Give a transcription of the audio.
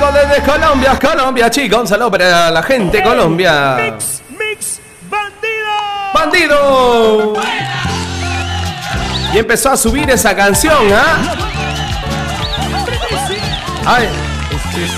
desde Colombia, Colombia, chicos. Un saludo para la gente de Colombia. Mix, bandido. ¡Bandido! Y empezó a subir esa canción, ¿ah? Ay.